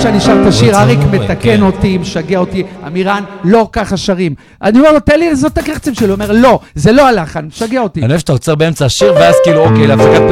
שאני שר את השיר, אריק מתקן אותי, משגע אותי, אמירן, לא ככה שרים. אני אומר לו, תן לי לזאת את הקרצים שלו, הוא אומר, לא, זה לא הלחן, משגע אותי. אני אוהב שאתה עוצר באמצע השיר, ואז כאילו, אוקיי, להפסקת